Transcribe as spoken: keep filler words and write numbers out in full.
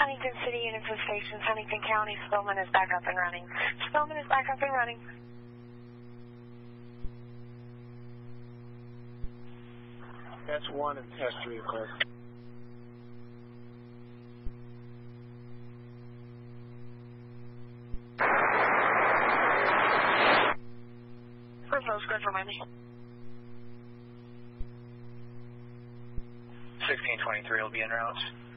Huntington City units and stations, Huntington County, Spillman is back up and running. Spillman is back up and running. That's one and test three, clear. Fresno's good for Miami. sixteen twenty-three will be en route.